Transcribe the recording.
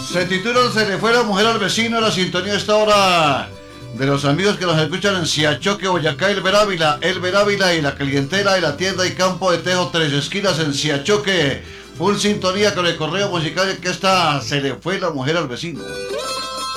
Se titula Se le fue la mujer al vecino. La sintonía esta hora de los amigos que nos escuchan en Siachoque, Boyacá, Elber Ávila y la clientela de la tienda y campo de Tejo Tres Esquinas en Siachoque. Full sintonía con el correo musical que está Se le fue la mujer al vecino.